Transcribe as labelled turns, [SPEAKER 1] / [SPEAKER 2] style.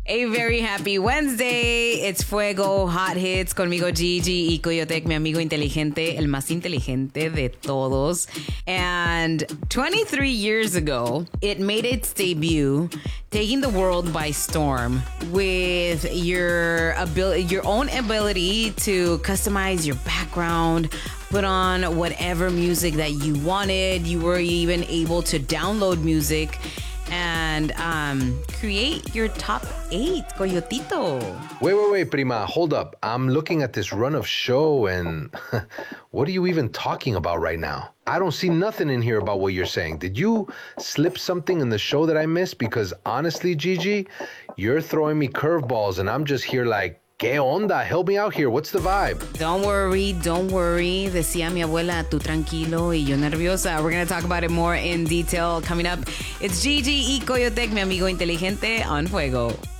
[SPEAKER 1] A very happy Wednesday. It's Fuego Hot Hits conmigo Gigi y Coyotec, mi amigo inteligente, el más inteligente de todos. And 23 years ago, it made its debut, taking the world by storm with your own ability to customize your background, put on whatever music that you wanted. You were even able to download music and create your top 8, Coyotito.
[SPEAKER 2] Wait, prima. Hold up. I'm looking at this run of show and what are you even talking about right now? I don't see nothing in here about what you're saying. Did you slip something in the show that I missed? Because honestly, Gigi, you're throwing me curveballs and I'm just here like, ¿Qué onda? Help me out here. What's the vibe?
[SPEAKER 1] Don't worry. Decía mi abuela, tú tranquilo y yo nerviosa. We're going to talk about it more in detail coming up. It's Gigi y Coyotec, mi amigo inteligente, on Fuego.